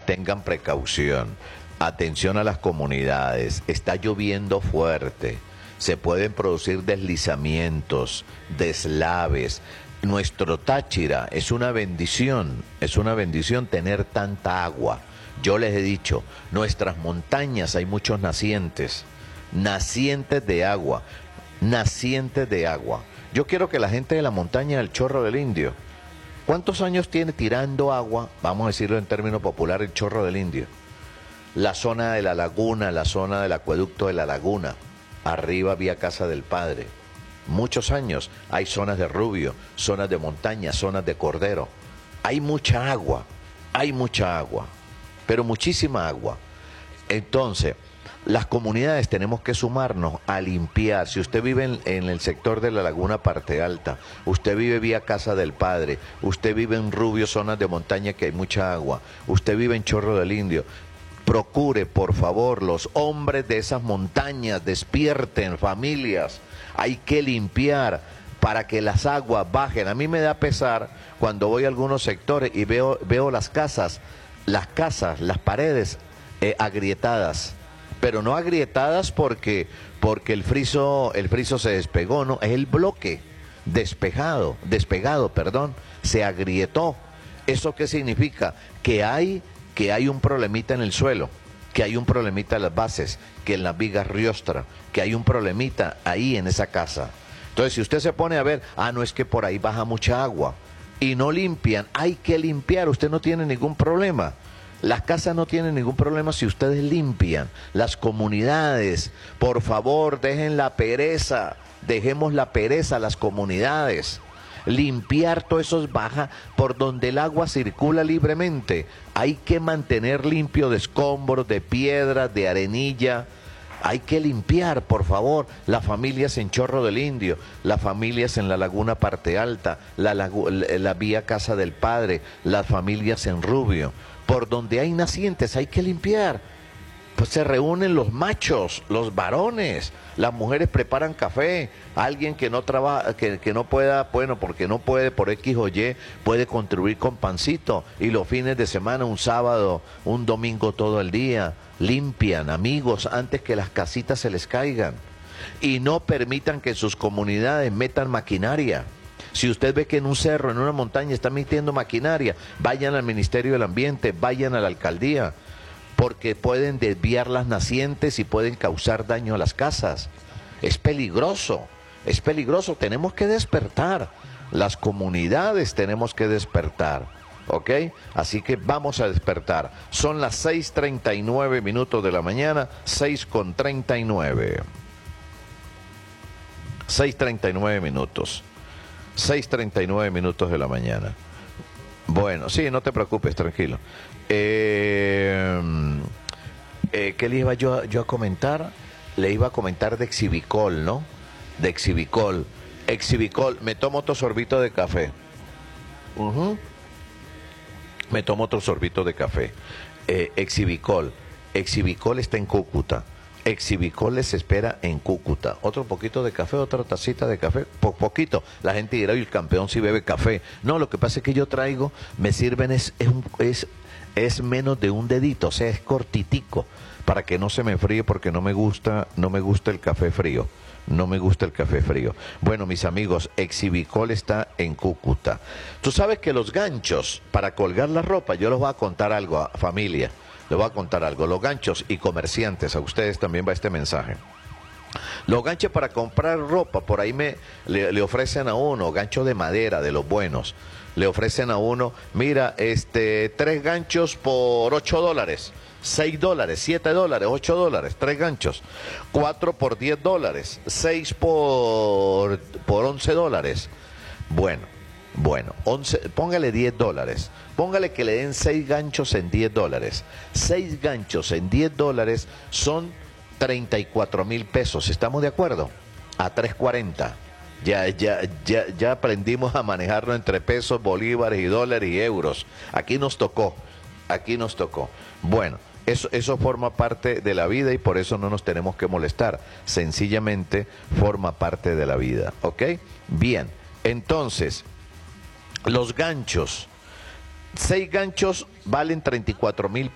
tengan precaución. Atención a las comunidades, está lloviendo fuerte, se pueden producir deslizamientos, deslaves. Nuestro Táchira es una bendición tener tanta agua. Yo les he dicho, nuestras montañas hay muchos nacientes de agua, nacientes de agua. Yo quiero que la gente de la montaña del Chorro del Indio, ¿cuántos años tiene tirando agua? Vamos a decirlo en términos populares, el Chorro del Indio. La zona de la laguna, la zona del acueducto de la laguna, arriba vía Casa del Padre. Muchos años hay zonas de Rubio, zonas de montaña, zonas de Cordero. Hay mucha agua, pero muchísima agua. Entonces, las comunidades tenemos que sumarnos a limpiar. Si usted vive en el sector de la Laguna Parte Alta, usted vive vía Casa del Padre, usted vive en Rubio, zonas de montaña que hay mucha agua, usted vive en Chorro del Indio, procure, por favor, los hombres de esas montañas, despierten, familias. Hay que limpiar para que las aguas bajen. A mí me da pesar cuando voy a algunos sectores y veo las casas, las paredes agrietadas. Pero no agrietadas porque el friso se despegó, no, es el bloque despegado, se agrietó. ¿Eso qué significa? Que hay un problemita en el suelo, que hay un problemita en las bases, que en las vigas riostra, que hay un problemita ahí en esa casa. Entonces, si usted se pone a ver, no es que por ahí baja mucha agua, y no limpian, hay que limpiar, usted no tiene ningún problema. Las casas no tienen ningún problema si ustedes limpian. Las comunidades, por favor, dejen la pereza, dejemos la pereza a las comunidades. Limpiar todo eso baja por donde el agua circula libremente. Hay que mantener limpio de escombros, de piedras, de arenilla. Hay que limpiar, por favor, las familias en Chorro del Indio, las familias en la Laguna Parte Alta, la vía Casa del Padre, las familias en Rubio. Por donde hay nacientes hay que limpiar. Pues se reúnen los machos, los varones, las mujeres preparan café, alguien que no trabaja, que no pueda, bueno, porque no puede por X o Y, puede contribuir con pancito, y los fines de semana, un sábado, un domingo todo el día, limpian, amigos, antes que las casitas se les caigan, y no permitan que sus comunidades metan maquinaria. Si usted ve que en un cerro, en una montaña está metiendo maquinaria, vayan al Ministerio del Ambiente, vayan a la alcaldía, porque pueden desviar las nacientes y pueden causar daño a las casas. Es peligroso, tenemos que despertar, las comunidades tenemos que despertar, ¿ok? Así que vamos a despertar. Son las 6:39 de la mañana, 6:39. 6:39 de la mañana. Bueno, sí, no te preocupes, tranquilo. ¿Qué le iba yo a comentar? Le iba a comentar de Exhibicol, ¿no? De Exhibicol. Exhibicol, me tomo otro sorbito de café. Me tomo otro sorbito de café. Exhibicol. Exhibicol está en Cúcuta. Exhibicol les espera en Cúcuta. Otro poquito de café, otra tacita de café, poquito. La gente dirá, y el campeón sí bebe café. No, lo que pasa es que yo traigo, me sirven es menos de un dedito, o sea, es cortitico, para que no se me fríe, porque no me gusta el café frío. No me gusta el café frío. Bueno, mis amigos, Exhibicol está en Cúcuta. Tú sabes que los ganchos para colgar la ropa, yo les voy a contar algo, familia. Les voy a contar algo. Los ganchos y comerciantes, a ustedes también va este mensaje. Los ganchos para comprar ropa, por ahí le ofrecen a uno, ganchos de madera, de los buenos. Le ofrecen a uno, mira, 3 ganchos por $8, $6, $7, $8, 3 ganchos. 4 por $10, 6 por $11. Bueno, 11, póngale $10. Póngale que le den 6 ganchos en $10. 6 ganchos en $10 son 34,000 pesos. ¿Estamos de acuerdo? A 3.40. Ya aprendimos a manejarlo entre pesos, bolívares y dólares y euros. Aquí nos tocó. Bueno, eso forma parte de la vida y por eso no nos tenemos que molestar. Sencillamente forma parte de la vida. ¿Ok? Bien, entonces, los ganchos. 6 ganchos valen 34,000